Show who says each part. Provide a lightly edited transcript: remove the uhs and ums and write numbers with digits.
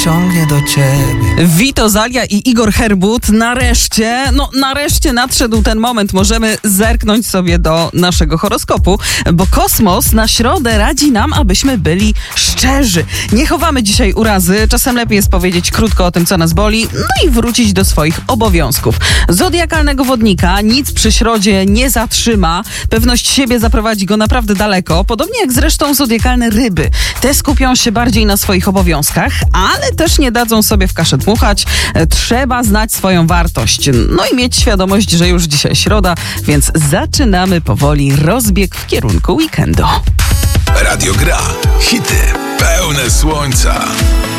Speaker 1: ciągnie do ciebie.
Speaker 2: Vito Zalia i Igor Herbut nareszcie nadszedł ten moment. Możemy zerknąć sobie do naszego horoskopu, bo kosmos na środę radzi nam, abyśmy byli szczerzy. Nie chowamy dzisiaj urazy, czasem lepiej jest powiedzieć krótko o tym, co nas boli, no i wrócić do swoich obowiązków. Zodiakalnego wodnika nic przy środzie nie zatrzyma, pewność siebie zaprowadzi go naprawdę daleko, podobnie jak zresztą zodiakalne ryby. Te skupią się bardziej na swoich obowiązkach, ale też nie dadzą sobie w kaszę dmuchać. Trzeba znać swoją wartość. No i mieć świadomość, że już dzisiaj środa, więc zaczynamy powoli rozbieg w kierunku weekendu.
Speaker 3: Radio Gra. Hity pełne słońca.